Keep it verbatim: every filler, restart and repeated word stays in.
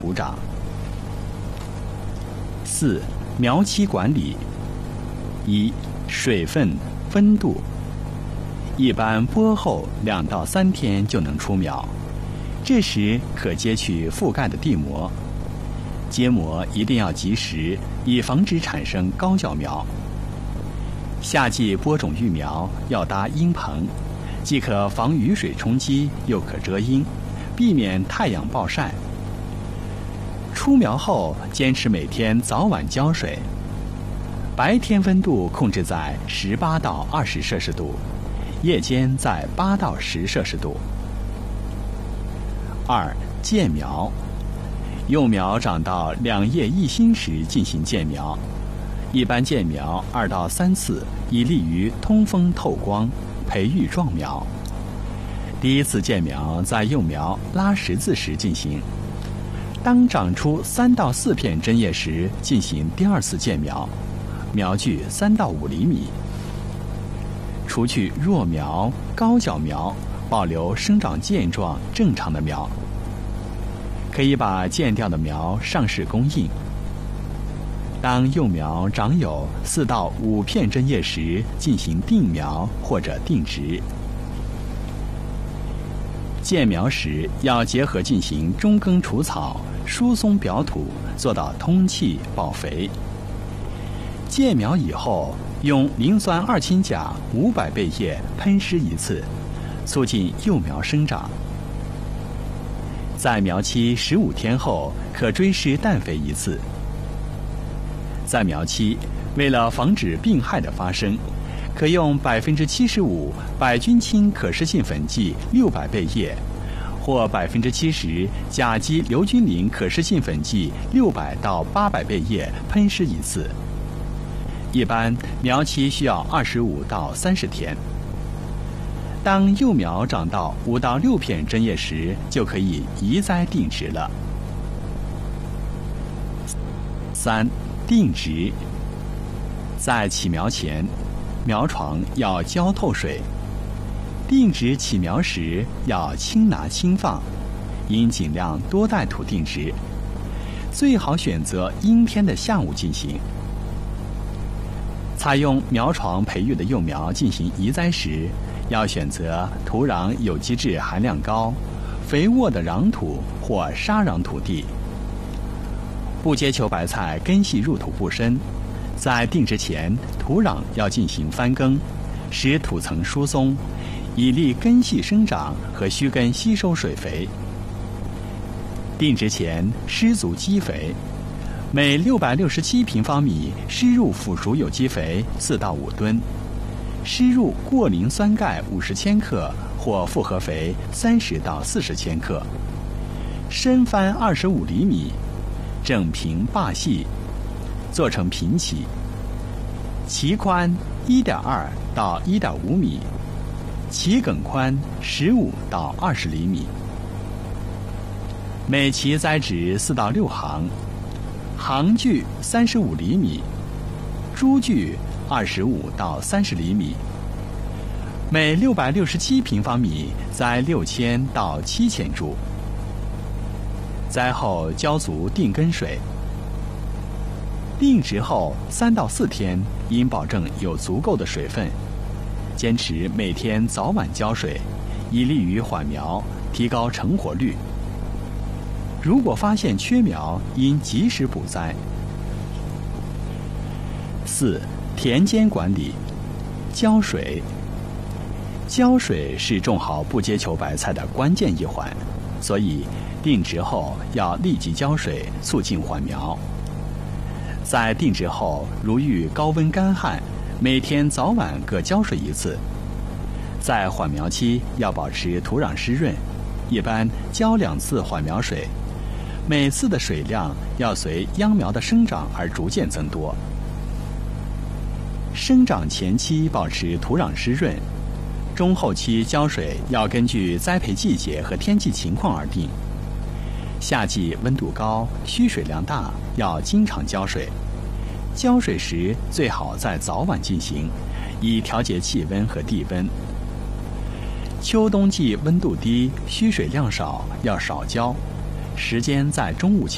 土长。四、苗期管理。一、水分、温度。一般播后两到三天就能出苗，这时可揭去覆盖的地膜，揭膜一定要及时，以防止产生高脚苗。夏季播种育苗要搭阴棚，既可防雨水冲击，又可遮阴，避免太阳暴晒。出苗后坚持每天早晚浇水，白天温度控制在十八到二十摄氏度，夜间在八到十摄氏度。二、间苗。幼苗长到两叶一心时进行间苗，一般间苗二到三次，以利于通风透光，培育壮苗。第一次间苗在幼苗拉十字时进行，当长出三到四片针叶时进行第二次间苗，苗距三到五厘米。除去弱苗、高脚苗，保留生长健壮正常的苗。可以把间掉的苗上市供应。当幼苗长有四到五片针叶时，进行定苗或者定植。间苗时要结合进行中耕除草、疏松表土，做到通气保肥。间苗以后，用磷酸二氢钾五百倍液喷施一次，促进幼苗生长。在苗期十五天后，可追施氮肥一次。在苗期，为了防止病害的发生，可用百分之七十五百菌清可施性粉剂六百倍液，或百分之七十甲基硫菌磷可施性粉剂六百到八百倍液喷施一次。一般苗期需要二十五到三十天。当幼苗长到五到六片针叶时，就可以移栽定植了。三、定植。在起苗前，苗床要浇透水。定植起苗时要轻拿轻放，应尽量多带土定植，最好选择阴天的下午进行。采用苗床培育的幼苗进行移栽时，要选择土壤有机质含量高、肥沃的壤土或沙壤土地。不结球白菜根系入土不深，在定植前，土壤要进行翻耕，使土层疏松，以利根系生长和须根吸收水肥。定植前施足基肥，每六百六十七平方米施入腐熟有机肥四到五吨，施入过磷酸钙五十千克或复合肥三十到四十千克，深翻二十五厘米，整平坝隙，做成平畦，畦宽一点二到一点五米，畦梗宽十五到二十厘米。每畦栽植四到六行，行距三十五厘米，株距二十五到三十厘米。每六百六十七平方米栽六千到七千株。栽后浇足定根水。定植后三到四天，应保证有足够的水分，坚持每天早晚浇水，以利于缓苗，提高成活率。如果发现缺苗，应及时补栽。四、田间管理。浇水。浇水是种好不结球白菜的关键一环，所以定植后要立即浇水，促进缓苗。在定植后，如遇高温干旱，每天早晚各浇水一次。在缓苗期要保持土壤湿润，一般浇两次缓苗水，每次的水量要随秧苗的生长而逐渐增多。生长前期保持土壤湿润，中后期浇水要根据栽培季节和天气情况而定。夏季温度高，需水量大，要经常浇水。浇水时最好在早晚进行，以调节气温和地温。秋冬季温度低，需水量少，要少浇，时间在中午前。